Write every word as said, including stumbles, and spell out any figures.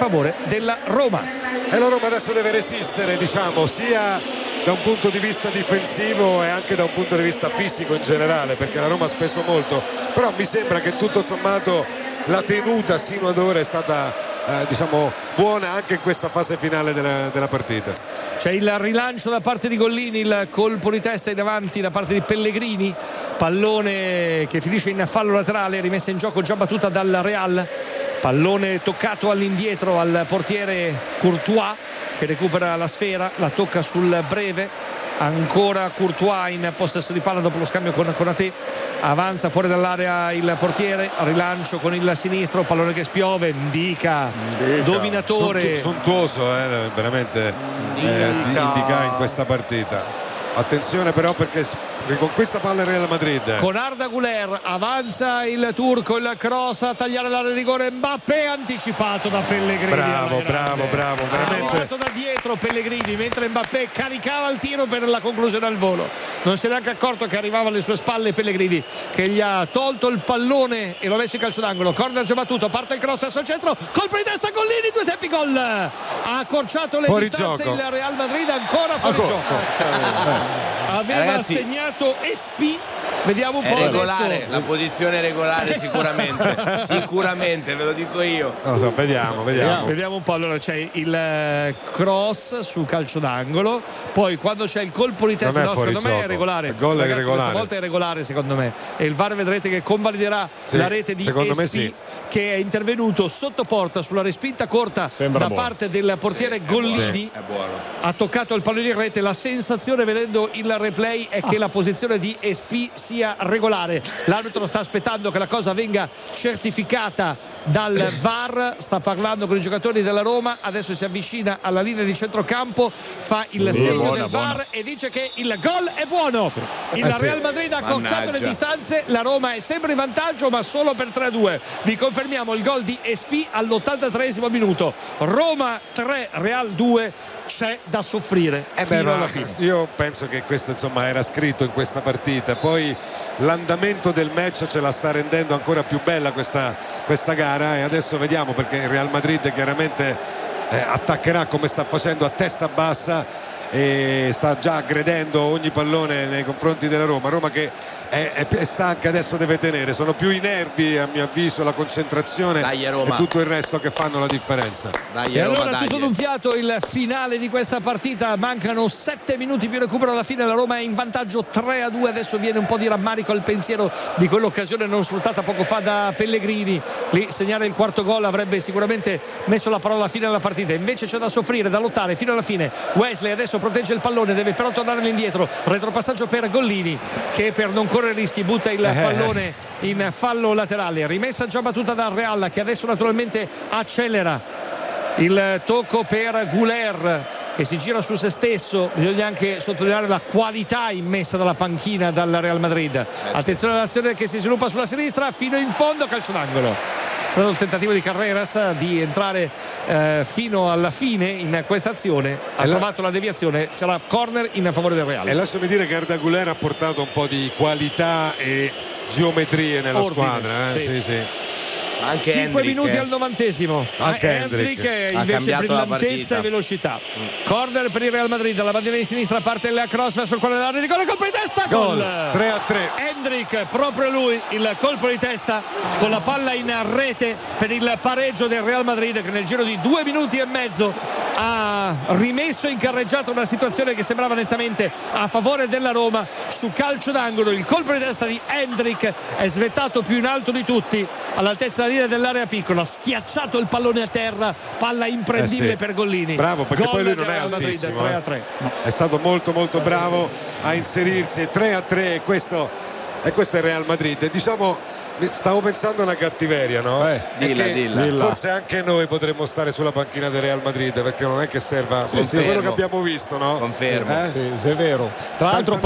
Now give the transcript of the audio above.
favore della Roma. E la Roma adesso deve resistere, diciamo, sia da un punto di vista difensivo e anche da un punto di vista fisico in generale, perché la Roma ha speso molto, però mi sembra che tutto sommato la tenuta sino ad ora è stata eh, diciamo buona anche in questa fase finale della, della partita. C'è il rilancio da parte di Gollini, il colpo di testa in avanti da parte di Pellegrini, pallone che finisce in fallo laterale, rimessa in gioco già battuta dal Real, pallone toccato all'indietro al portiere Courtois che recupera la sfera, la tocca sul breve, ancora Courtois in possesso di palla dopo lo scambio con Konaté, avanza fuori dall'area il portiere, rilancio con il sinistro, pallone che spiove, Ndicka, dominatore, sontuoso eh, veramente eh, Ndicka in questa partita. Attenzione però perché riconquista palla il Real Madrid con Arda Güler, avanza il turco, il cross a tagliare l'area di rigore, Mbappé anticipato da Pellegrini, bravo bravo bravo veramente da dietro Pellegrini mentre Mbappé caricava il tiro per la conclusione al volo, non si è neanche accorto che arrivava alle sue spalle Pellegrini che gli ha tolto il pallone e lo ha messo in calcio d'angolo. Corner già battuto, parte il cross al centro, colpo di testa Gollini, due tempi gol, ha accorciato le fuori distanze gioco. Il Real Madrid ancora fuori Ancora. gioco ah, aveva Ragazzi, segnato Espi, vediamo un po' è regolare, adesso. La posizione è regolare sicuramente sicuramente ve lo dico io. Non so, vediamo, vediamo. Vediamo un po'. Allora c'è il cross su calcio d'angolo, poi quando c'è il colpo di testa, no, secondo me è regolare. Il gol è Ragazzi, regolare. questa volta è regolare secondo me. E il V A R vedrete che convaliderà sì, la rete di Espi sì. che è intervenuto sotto porta sulla respinta corta Sembra da buono. parte del portiere sì, Gollini. È buono. Ha toccato il pallone in rete. La sensazione vedendo il replay è che ah. la posizione di Espi sia regolare. L'arbitro sta aspettando che la cosa venga certificata dal V A R, sta parlando con i giocatori della Roma, adesso si avvicina alla linea di centrocampo, fa il sì, segno buona, del V A R buona. e dice che il gol è buono. Sì. Il eh Real Madrid ha accorciato le distanze, la Roma è sempre in vantaggio ma solo per tre a due. Vi confermiamo il gol di Espi all'ottantatreesimo minuto. Roma tre, Real due. C'è da soffrire eh beh, ma io penso che questo insomma era scritto in questa partita, poi l'andamento del match ce la sta rendendo ancora più bella questa, questa gara e adesso vediamo, perché il Real Madrid chiaramente eh, attaccherà come sta facendo a testa bassa e sta già aggredendo ogni pallone nei confronti della Roma. Roma che è, è, è stanca, adesso deve tenere, sono più i nervi a mio avviso, la concentrazione dai, e tutto il resto che fanno la differenza. Dai, e Roma, allora dai. tutto d'un fiato il finale di questa partita, mancano sette minuti più recupero alla fine, la Roma è in vantaggio tre a due, adesso viene un po' di rammarico al pensiero di quell'occasione non sfruttata poco fa da Pellegrini, lì segnare il quarto gol avrebbe sicuramente messo la parola fine alla partita, invece c'è da soffrire, da lottare fino alla fine. Wesley adesso protegge il pallone, deve però tornare all'indietro, retropassaggio per Gollini che per non correre rischi butta il pallone in fallo laterale, rimessa già battuta dal Real che adesso naturalmente accelera. Il tocco per Güler che si gira su se stesso, bisogna anche sottolineare la qualità immessa dalla panchina dal Real Madrid. Attenzione all'azione che si sviluppa sulla sinistra fino in fondo, calcio d'angolo. È stato il tentativo di Carreras di entrare eh, fino alla fine in questa azione, ha la... trovato la deviazione, sarà corner in favore del Real. E lasciami dire che Arda Güler ha portato un po' di qualità e geometrie nella Ordine, squadra eh? sì. Sì, sì. Anche cinque Hendrick, minuti eh. al novantesimo. Anche Hendrick invece brillantezza e velocità. Mm. Corner per il Real Madrid, la bandiera di sinistra, parte il cross verso il quale l'area di rigore, colpo di testa, gol. tre a tre. Hendrick, proprio lui il colpo di testa con la palla in rete per il pareggio del Real Madrid che nel giro di due minuti e mezzo ha rimesso in carreggiata una situazione che sembrava nettamente a favore della Roma. Su calcio d'angolo il colpo di testa di Hendrick è svettato più in alto di tutti all'altezza dell'area piccola, schiacciato il pallone a terra, palla imprendibile eh sì. per Gollini. Bravo, perché Gol poi lui non è altissimo. tre a tre. Eh. È stato molto molto bravo a inserirsi. tre a tre e questo, e questo è il Real Madrid. Diciamo, stavo pensando a una cattiveria, no? Eh, dilla, dilla. dilla. Forse anche noi potremmo stare sulla panchina del Real Madrid, perché non è che serva sì, quello che abbiamo visto, no? Confermo. Eh? Sì, sì, è vero. Tra l'altro